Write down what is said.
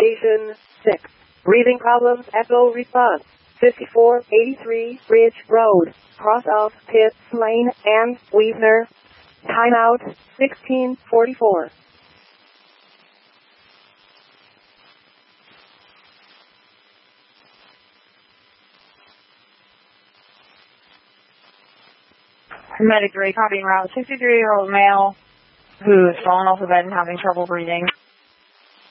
Station 6. Breathing problems, echo response. 5483 Ridge Road, cross of Pitts Lane and Wiesner. Timeout 1644. Medic 3, copying route 63-year-old male who is fallen off the bed and having trouble breathing.